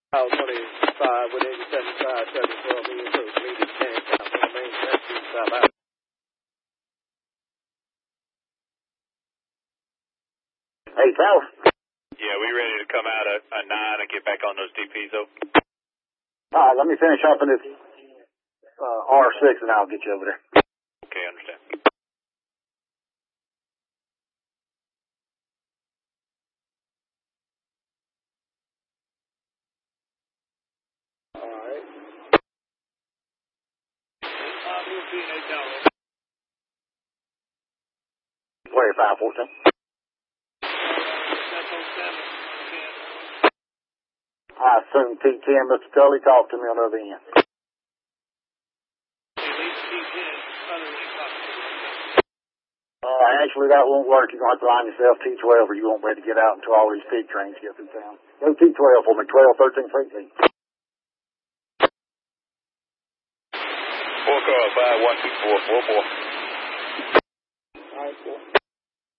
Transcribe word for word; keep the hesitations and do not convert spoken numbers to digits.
House twenty-five with eighty-seven five seven twelve million approach. Lead is ten. Count on the main message. Stop out. Hey, Cal. Yeah, we ready to come out at, at nine and get back on those D Ps, though? All right, let me finish up in this uh, R six and I'll get you over there. Okay, understand. All right. Uh, we'll be in a tower. twenty-five fourteen. I assume T ten, Mister Tully, talk to me on the other end. Uh, actually, that won't work. You're going to have to line yourself T twelve or you won't be able to get out until all these pig trains get through town. Go T twelve for me, twelve, thirteen, fourteen. Four car, five, one, two, four, four, four. All right, four.